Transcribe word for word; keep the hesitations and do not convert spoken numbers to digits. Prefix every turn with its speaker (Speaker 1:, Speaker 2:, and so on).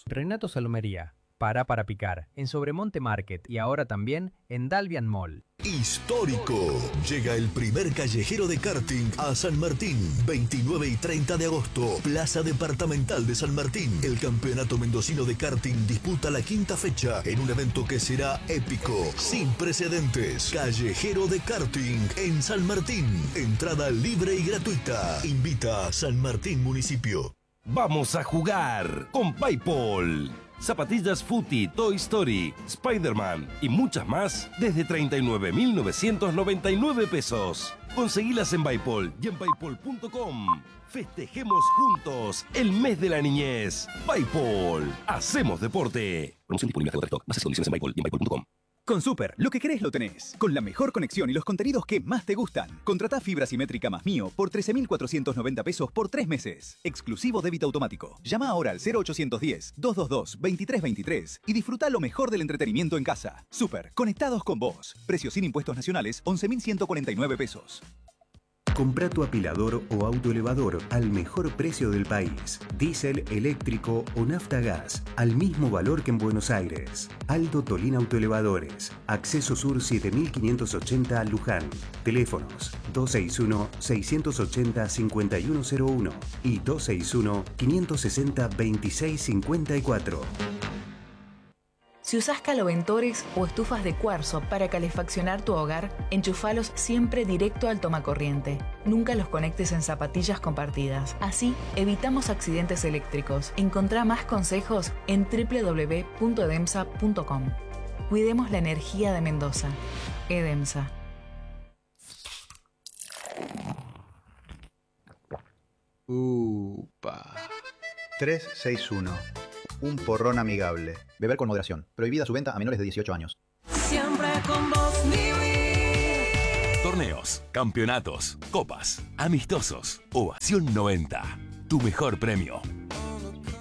Speaker 1: Renato Salomería. Para para picar. En Sobremonte Market y ahora también en Dalvian Mall.
Speaker 2: Histórico. Llega el primer callejero de karting a San Martín. veintinueve y treinta de agosto. Plaza Departamental de San Martín. El campeonato mendocino de karting disputa la quinta fecha en un evento que será épico, sin precedentes. Callejero de karting en San Martín. Entrada libre y gratuita. Invita a San Martín Municipio.
Speaker 3: Vamos a jugar con PayPal. Zapatillas Footy, Toy Story, Spider-Man y muchas más desde treinta y nueve mil novecientos noventa y nueve pesos. Conseguilas en PayPal y en paypal punto com. Festejemos juntos el mes de la niñez. PayPal. Hacemos deporte. Promoción disponible hasta agotar stock. Bases y condiciones en PayPal y en paypal punto com.
Speaker 4: Con Super, lo que querés lo tenés. Con la mejor conexión y los contenidos que más te gustan. Contratá fibra simétrica más mío por trece mil cuatrocientos noventa pesos por tres meses. Exclusivo débito automático. Llama ahora al cero ochocientos diez, doscientos veintidós, veintitrés veintitrés y disfruta lo mejor del entretenimiento en casa. Super, conectados con vos. Precio sin impuestos nacionales, once mil ciento cuarenta y nueve pesos.
Speaker 5: Comprá tu apilador o autoelevador al mejor precio del país. Diésel, eléctrico o nafta gas, al mismo valor que en Buenos Aires. Aldo Tolín Autoelevadores. Acceso Sur siete mil quinientos ochenta Luján. Teléfonos dos seis uno, seis ocho cero, cinco uno cero uno y dos seis uno, cinco seis cero, veintiséis cincuenta y cuatro.
Speaker 6: Si usás caloventores o estufas de cuarzo para calefaccionar tu hogar, enchufalos siempre directo al tomacorriente. Nunca los conectes en zapatillas compartidas. Así, evitamos accidentes eléctricos. Encontrá más consejos en doble u doble u doble u punto edemsa punto com. Cuidemos la energía de Mendoza. Edemsa.
Speaker 7: Upa. tres seis uno. Un porrón amigable. Beber con moderación. Prohibida su venta a menores de dieciocho años.
Speaker 8: Siempre con vos, vivir.
Speaker 3: Torneos, campeonatos, copas, amistosos. Ovación noventa. Tu mejor premio.